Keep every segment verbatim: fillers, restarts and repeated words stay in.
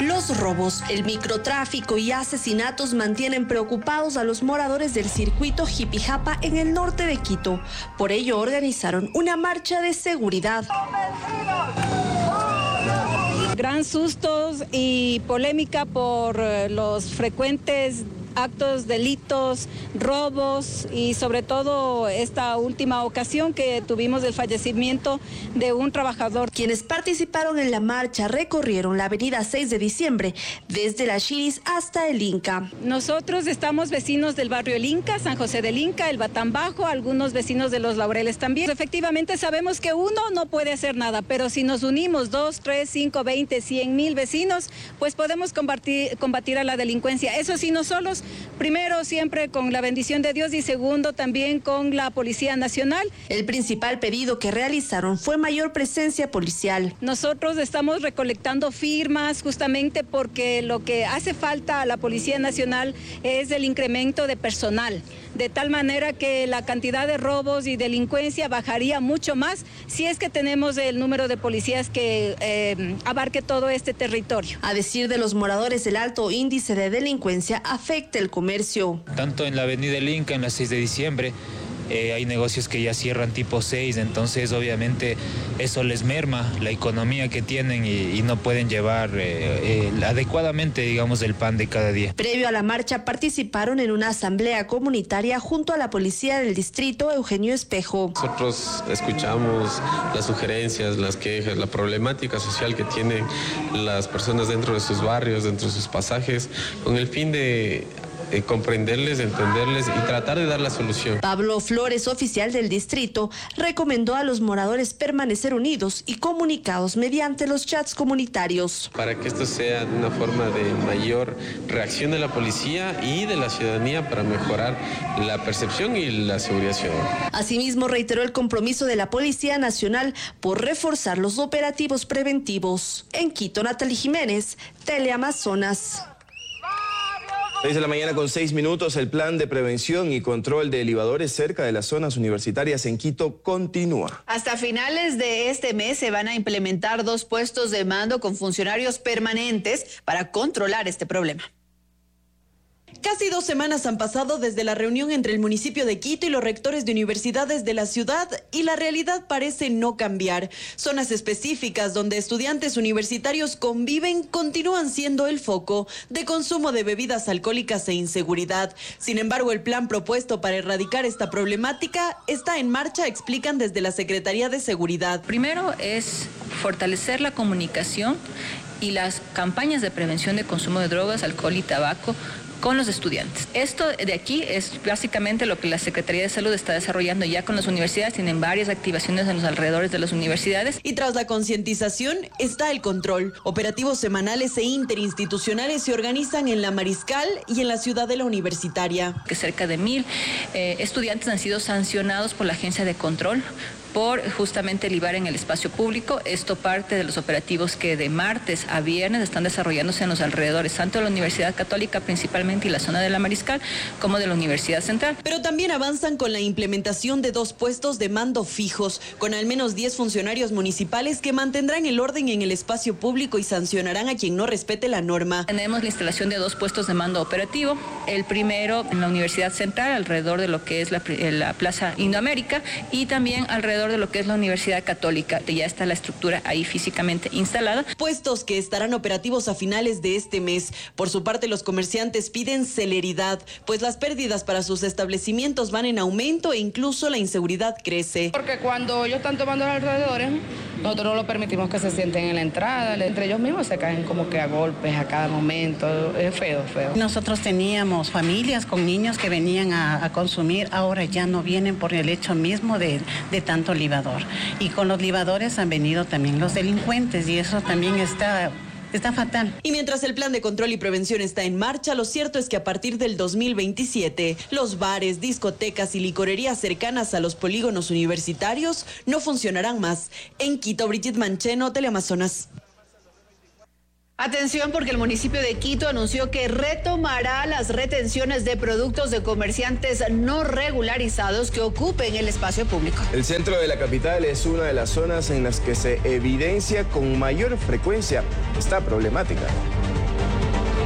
Los robos, el microtráfico y asesinatos mantienen preocupados a los moradores del circuito Jipijapa en el norte de Quito. Por ello organizaron una marcha de seguridad. Gran sustos y polémica por los frecuentes actos, delitos, robos y sobre todo esta última ocasión que tuvimos el fallecimiento de un trabajador. Quienes participaron en la marcha recorrieron la avenida seis de diciembre, desde la Chiris hasta el Inca. Nosotros estamos vecinos del barrio El Inca, San José del Inca, el Batán Bajo, algunos vecinos de Los Laureles también. Efectivamente sabemos que uno no puede hacer nada, pero si nos unimos dos, tres, cinco, veinte, cien mil vecinos, pues podemos combatir, combatir a la delincuencia. Eso sí, no solos. Primero, siempre con la bendición de Dios y segundo, también con la Policía Nacional. El principal pedido que realizaron fue mayor presencia policial. Nosotros estamos recolectando firmas justamente porque lo que hace falta a la Policía Nacional es el incremento de personal, de tal manera que la cantidad de robos y delincuencia bajaría mucho más si es que tenemos el número de policías que eh, abarque todo este territorio. A decir de los moradores, el alto índice de delincuencia afecta el comercio. Tanto en la avenida El Inca, en la seis de diciembre, eh, hay negocios que ya cierran tipo seis, entonces obviamente eso les merma la economía que tienen y, y no pueden llevar eh, eh, adecuadamente, digamos, el pan de cada día. Previo a la marcha participaron en una asamblea comunitaria junto a la policía del distrito Eugenio Espejo. Nosotros escuchamos las sugerencias, las quejas, la problemática social que tienen las personas dentro de sus barrios, dentro de sus pasajes, con el fin de Eh, comprenderles, entenderles y tratar de dar la solución. Pablo Flores, oficial del distrito, recomendó a los moradores permanecer unidos y comunicados mediante los chats comunitarios. Para que esto sea una forma de mayor reacción de la policía y de la ciudadanía para mejorar la percepción y la seguridad ciudadana. Asimismo, reiteró el compromiso de la Policía Nacional por reforzar los operativos preventivos. En Quito, Natalie Jiménez, Teleamazonas. seis de la mañana con seis minutos, el plan de prevención y control de elevadores cerca de las zonas universitarias en Quito continúa. Hasta finales de este mes se van a implementar dos puestos de mando con funcionarios permanentes para controlar este problema. Casi dos semanas han pasado desde la reunión entre el municipio de Quito y los rectores de universidades de la ciudad y la realidad parece no cambiar. Zonas específicas donde estudiantes universitarios conviven continúan siendo el foco de consumo de bebidas alcohólicas e inseguridad. Sin embargo, el plan propuesto para erradicar esta problemática está en marcha, explican desde la Secretaría de Seguridad. Primero es fortalecer la comunicación y las campañas de prevención de consumo de drogas, alcohol y tabaco con los estudiantes. Esto de aquí es básicamente lo que la Secretaría de Salud está desarrollando ya con las universidades. Tienen varias activaciones en los alrededores de las universidades. Y tras la concientización está el control. Operativos semanales e interinstitucionales se organizan en la Mariscal y en la Ciudadela Universitaria. Que cerca de mil eh, estudiantes han sido sancionados por la Agencia de Control por justamente libar en el espacio público. Esto parte de los operativos que de martes a viernes están desarrollándose en los alrededores, tanto de la Universidad Católica principalmente y la zona de la Mariscal, como de la Universidad Central. Pero también avanzan con la implementación de dos puestos de mando fijos, con al menos diez funcionarios municipales que mantendrán el orden en el espacio público y sancionarán a quien no respete la norma. Tenemos la instalación de dos puestos de mando operativo. El primero en la Universidad Central, alrededor de lo que es la, la Plaza Indoamérica, y también alrededor de lo que es la Universidad Católica, que ya está la estructura ahí físicamente instalada. Puestos que estarán operativos a finales de este mes. Por su parte, los comerciantes piden celeridad, pues las pérdidas para sus establecimientos van en aumento e incluso la inseguridad crece. Porque cuando ellos están tomando los alrededores, nosotros no lo permitimos que se sienten en la entrada, entre ellos mismos se caen como que a golpes a cada momento, es feo, feo. Nosotros teníamos familias con niños que venían a, a consumir, ahora ya no vienen por el hecho mismo de, de tanto libador. Y con los libadores han venido también los delincuentes y eso también está... Está fatal. Y mientras el plan de control y prevención está en marcha, lo cierto es que a partir del dos mil veintisiete, los bares, discotecas y licorerías cercanas a los polígonos universitarios no funcionarán más. En Quito, Brigitte Mancheno, Teleamazonas. Atención, porque el municipio de Quito anunció que retomará las retenciones de productos de comerciantes no regularizados que ocupen el espacio público. El centro de la capital es una de las zonas en las que se evidencia con mayor frecuencia esta problemática.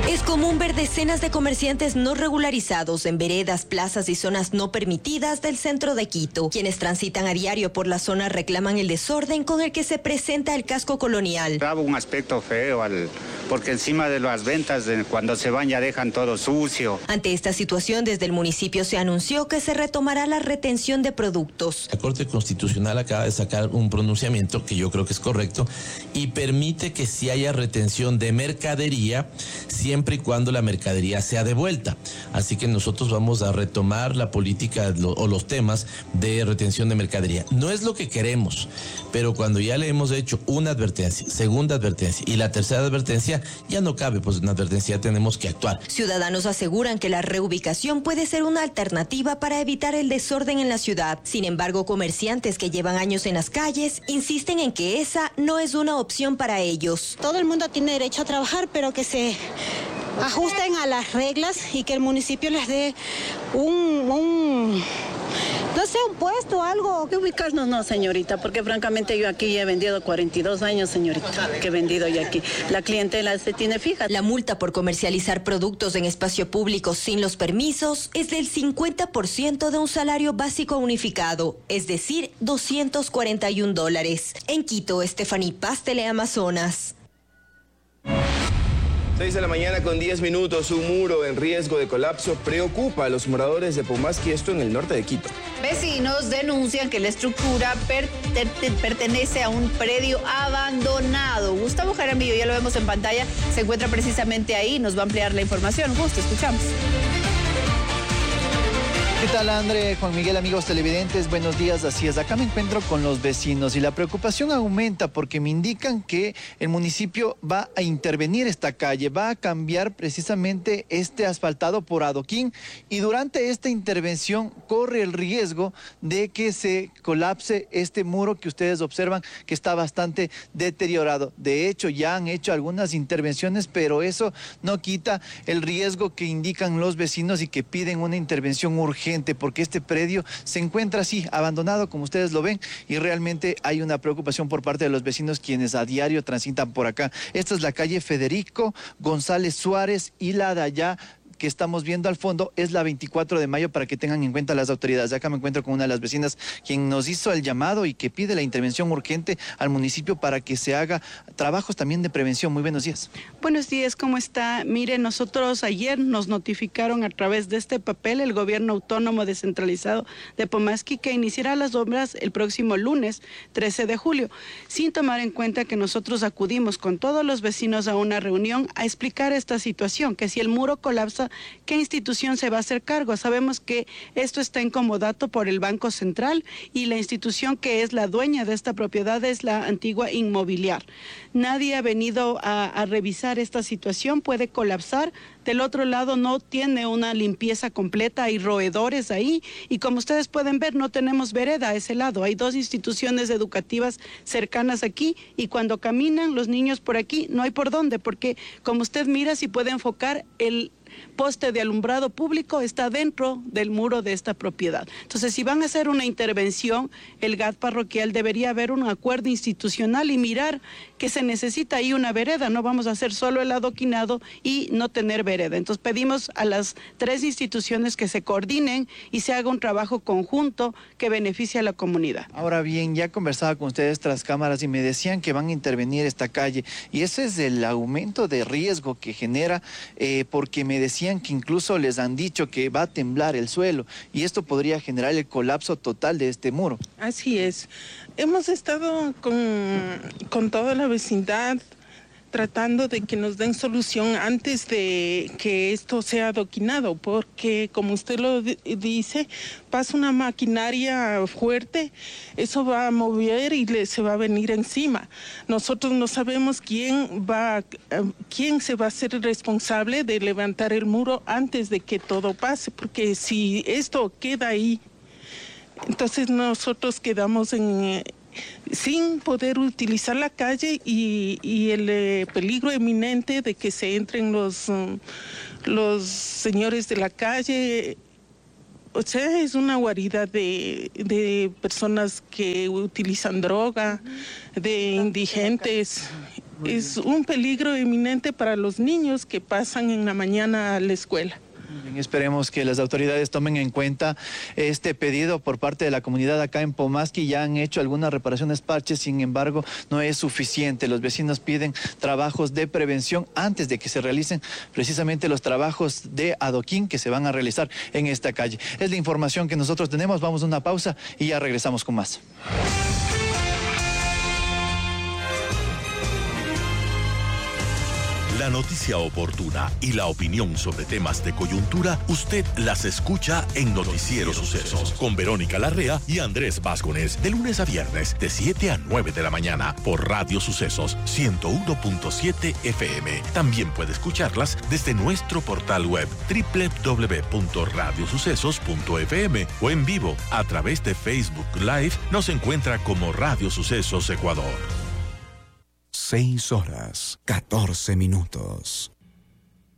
Es común ver decenas de comerciantes no regularizados en veredas, plazas y zonas no permitidas del centro de Quito. Quienes transitan a diario por la zona reclaman el desorden con el que se presenta el casco colonial. Daba un aspecto feo, al, porque encima de las ventas, de, cuando se van ya dejan todo sucio. Ante esta situación, desde el municipio se anunció que se retomará la retención de productos. La Corte Constitucional acaba de sacar un pronunciamiento que yo creo que es correcto y permite que si haya retención de mercadería, siempre siempre y cuando la mercadería sea devuelta. Así que nosotros vamos a retomar la política lo, o los temas de retención de mercadería. No es lo que queremos, pero cuando ya le hemos hecho una advertencia, segunda advertencia y la tercera advertencia, ya no cabe, pues una advertencia ya tenemos que actuar. Ciudadanos aseguran que la reubicación puede ser una alternativa para evitar el desorden en la ciudad. Sin embargo, comerciantes que llevan años en las calles insisten en que esa no es una opción para ellos. Todo el mundo tiene derecho a trabajar, pero que se ajusten a las reglas y que el municipio les dé un, un no sé, un puesto, algo. Ubicarnos no, señorita, porque francamente yo aquí ya he vendido cuarenta y dos años, señorita, que he vendido ya aquí. La clientela se tiene fija. La multa por comercializar productos en espacio público sin los permisos es del cincuenta por ciento de un salario básico unificado, es decir, doscientos cuarenta y un dólares. En Quito, Estefaní Paz, Teleamazonas. seis de la mañana con diez minutos, un muro en riesgo de colapso preocupa a los moradores de Pomasqui, esto en el norte de Quito. Vecinos denuncian que la estructura pertenece a un predio abandonado. Gustavo Jaramillo, ya lo vemos en pantalla, se encuentra precisamente ahí, nos va a ampliar la información. Justo, escuchamos. ¿Qué tal, André? Juan Miguel, amigos televidentes, buenos días. Así es, acá me encuentro con los vecinos y la preocupación aumenta porque me indican que el municipio va a intervenir esta calle, va a cambiar precisamente este asfaltado por adoquín y durante esta intervención corre el riesgo de que se colapse este muro que ustedes observan que está bastante deteriorado. De hecho, ya han hecho algunas intervenciones, pero eso no quita el riesgo que indican los vecinos y que piden una intervención urgente, porque este predio se encuentra así, abandonado, como ustedes lo ven, y realmente hay una preocupación por parte de los vecinos quienes a diario transitan por acá. Esta es la calle Federico González Suárez y la de allá que estamos viendo al fondo es la veinticuatro de mayo para que tengan en cuenta las autoridades. Acá me encuentro con una de las vecinas quien nos hizo el llamado y que pide la intervención urgente al municipio para que se haga trabajos también de prevención. Muy buenos días. Buenos días, ¿cómo está? Mire, nosotros ayer nos notificaron a través de este papel el gobierno autónomo descentralizado de Pomasqui que iniciará las obras el próximo lunes trece de julio, sin tomar en cuenta que nosotros acudimos con todos los vecinos a una reunión a explicar esta situación, que si el muro colapsa, ¿qué institución se va a hacer cargo? Sabemos que esto está en comodato por el Banco Central y la institución que es la dueña de esta propiedad es la antigua Inmobiliar. Nadie ha venido a, a revisar esta situación, puede colapsar. Del otro lado no tiene una limpieza completa, hay roedores ahí y como ustedes pueden ver no tenemos vereda a ese lado. Hay dos instituciones educativas cercanas aquí y cuando caminan los niños por aquí no hay por dónde, porque como usted mira, si puede enfocar, el poste de alumbrado público está dentro del muro de esta propiedad. Entonces, si van a hacer una intervención, el G A T parroquial debería haber un acuerdo institucional y mirar que se necesita ahí una vereda. No vamos a hacer solo el adoquinado y no tener vereda. Entonces, pedimos a las tres instituciones que se coordinen y se haga un trabajo conjunto que beneficie a la comunidad. Ahora bien, ya conversaba con ustedes tras cámaras y me decían que van a intervenir esta calle y ese es el aumento de riesgo que genera eh, porque me decían que incluso les han dicho que va a temblar el suelo y esto podría generar el colapso total de este muro. Así es. Hemos estado con, con toda la vecindad tratando de que nos den solución antes de que esto sea adoquinado, porque como usted lo dice, pasa una maquinaria fuerte, eso va a mover y le, se va a venir encima. Nosotros no sabemos quién va, quién se va a hacer responsable de levantar el muro antes de que todo pase, porque si esto queda ahí, entonces nosotros quedamos en... sin poder utilizar la calle y, y el eh, peligro eminente de que se entren los, um, los señores de la calle. O sea, es una guarida de, de personas que utilizan droga, de indigentes. Es un peligro eminente para los niños que pasan en la mañana a la escuela. Bien, esperemos que las autoridades tomen en cuenta este pedido por parte de la comunidad acá en Pomaski. Ya han hecho algunas reparaciones parches, sin embargo, no es suficiente. Los vecinos piden trabajos de prevención antes de que se realicen precisamente los trabajos de adoquín que se van a realizar en esta calle. Es la información que nosotros tenemos. Vamos a una pausa y ya regresamos con más. La noticia oportuna y la opinión sobre temas de coyuntura, usted las escucha en Noticiero Sucesos con Verónica Larrea y Andrés Vázquez, de lunes a viernes de siete a nueve de la mañana por Radio Sucesos ciento uno punto siete F M. También puede escucharlas desde nuestro portal web doble u doble u doble u punto radio sucesos punto f m o en vivo a través de Facebook Live. Nos encuentra como Radio Sucesos Ecuador. Seis horas, catorce minutos.